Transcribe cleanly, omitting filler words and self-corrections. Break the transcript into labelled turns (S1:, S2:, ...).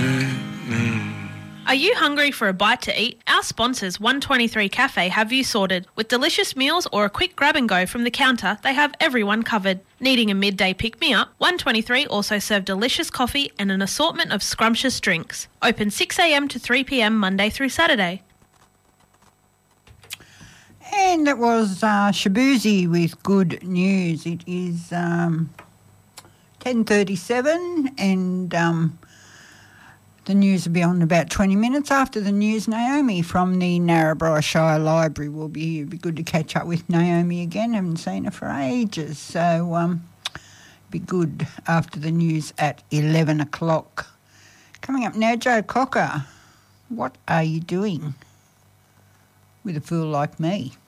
S1: Are you hungry for a bite to eat? Our sponsors, 123 Cafe, have you sorted. With delicious meals or a quick grab and go from the counter, they have everyone covered. Needing a midday pick-me-up? 123 also serve delicious coffee and an assortment of scrumptious drinks. Open 6am to 3pm Monday through Saturday.
S2: And that was Shabuzi with good news. It is 10:37 and the news will be on in about 20 minutes. After the news, Naomi from the Narrabri Shire Library will be here. It'd be good to catch up with Naomi again. Haven't seen her for ages. So be good after the news at 11 o'clock. Coming up now, Joe Cocker. What are you doing with a fool like me?